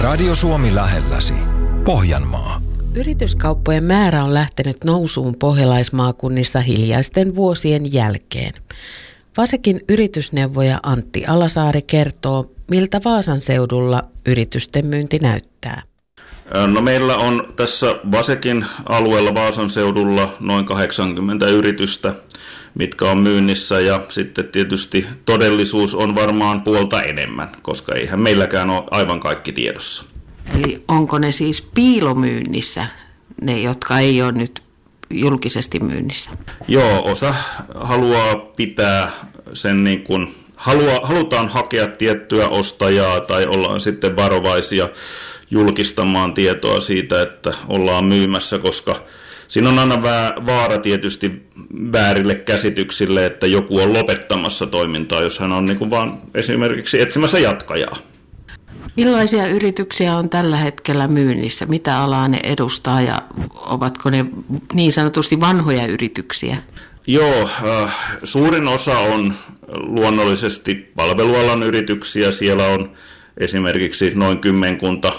Radio Suomi lähelläsi. Pohjanmaa. Yrityskauppojen määrä on lähtenyt nousuun pohjalaismaakunnissa hiljaisten vuosien jälkeen. Vasekin yritysneuvoja Antti Alasaari kertoo, miltä Vaasan seudulla yritysten myynti näyttää. No meillä on tässä Vasekin alueella Vaasan seudulla noin 80 yritystä, mitkä on myynnissä, ja sitten tietysti todellisuus on varmaan puolta enemmän, koska eihän meilläkään ole aivan kaikki tiedossa. Eli onko ne siis piilomyynnissä, ne jotka ei ole nyt julkisesti myynnissä? Joo, osa haluaa pitää sen niin kuin, halutaan hakea tiettyä ostajaa tai ollaan sitten varovaisia julkistamaan tietoa siitä, että ollaan myymässä, koska siinä on aina vaara tietysti väärille käsityksille, että joku on lopettamassa toimintaa, jos hän on niin kuin vaan esimerkiksi etsimässä jatkajaa. Millaisia yrityksiä on tällä hetkellä myynnissä? Mitä alaa ne edustaa ja ovatko ne niin sanotusti vanhoja yrityksiä? Joo, suurin osa on luonnollisesti palvelualan yrityksiä. Siellä on esimerkiksi noin 10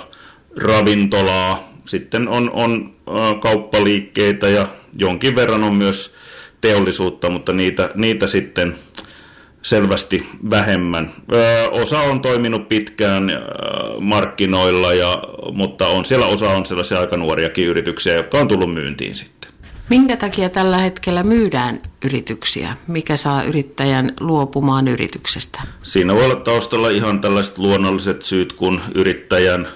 ravintolaa. Sitten on kauppaliikkeitä ja jonkin verran on myös teollisuutta, mutta niitä sitten selvästi vähemmän. Osa on toiminut pitkään markkinoilla, mutta osa on sellaisia aika nuoriakin yrityksiä, jotka on tullut myyntiin sitten. Minkä takia tällä hetkellä myydään yrityksiä? Mikä saa yrittäjän luopumaan yrityksestä? Siinä voi olla taustalla ihan tällaiset luonnolliset syyt, kun yrittäjän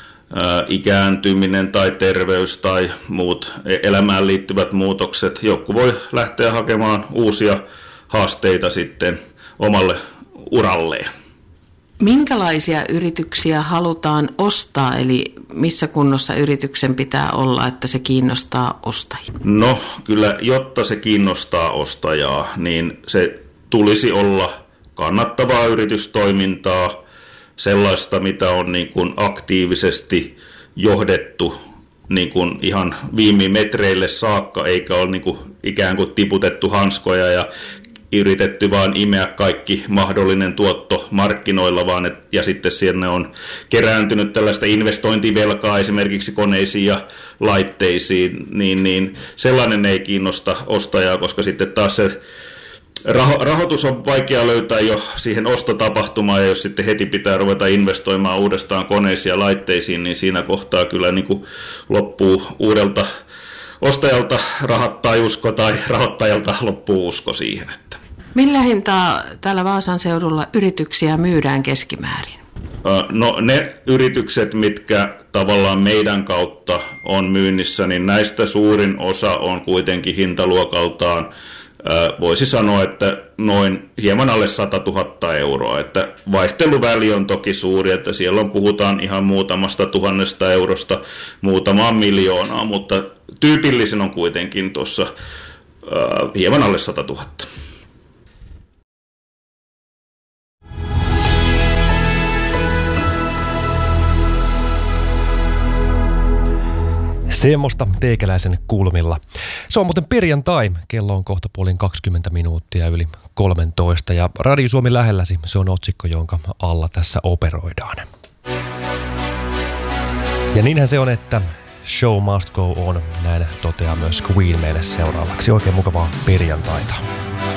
ikääntyminen tai terveys tai muut elämään liittyvät muutokset. Joku voi lähteä hakemaan uusia haasteita sitten omalle uralleen. Minkälaisia yrityksiä halutaan ostaa, eli missä kunnossa yrityksen pitää olla, että se kiinnostaa ostajia? No kyllä, jotta se kiinnostaa ostajaa, niin se tulisi olla kannattavaa yritystoimintaa, sellaista, mitä on niin kuin aktiivisesti johdettu niin kuin ihan viime metreille saakka, eikä ole niin kuin ikään kuin tiputettu hanskoja ja yritetty vaan imeä kaikki mahdollinen tuotto markkinoilla, ja sitten sinne on kerääntynyt tällaista investointivelkaa esimerkiksi koneisiin ja laitteisiin, niin sellainen ei kiinnosta ostajaa, koska sitten taas se rahoitus on vaikea löytää jo siihen ostotapahtumaan, ja jos sitten heti pitää ruveta investoimaan uudestaan koneisiin ja laitteisiin, niin siinä kohtaa kyllä niin kuin loppuu uudelta ostajalta rahat tai usko, tai rahoittajalta loppuu usko siihen. Että. Millä hintaa täällä Vaasan seudulla yrityksiä myydään keskimäärin? No ne yritykset, mitkä tavallaan meidän kautta on myynnissä, niin näistä suurin osa on kuitenkin hintaluokaltaan, voisi sanoa, että noin hieman alle 100 000 euroa. Että vaihteluväli on toki suuri, että siellä puhutaan ihan muutamasta 1000 eurosta muutamaan miljoonaa, mutta tyypillisen on kuitenkin tuossa hieman alle 100 000. Semmosta teikäläisen kulmilla. Se on muuten perjantai. Kello on kohta 20 yli 13. Ja Radio Suomi lähelläsi, se on otsikko, jonka alla tässä operoidaan. Ja niinhän se on, että show must go on. Näin toteaa myös Queen meille seuraavaksi. Oikein mukavaa perjantaita.